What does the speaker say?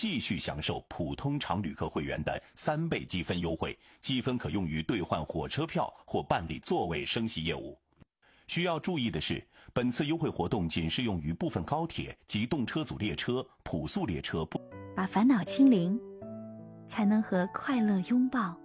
继续享受普通常旅客会员的3倍积分优惠，积分可用于兑换火车票或办理座位升级业务。需要注意的是，本次优惠活动仅适用于部分高铁及动车组列车、普速列车。 把烦恼清零，才能和快乐拥抱。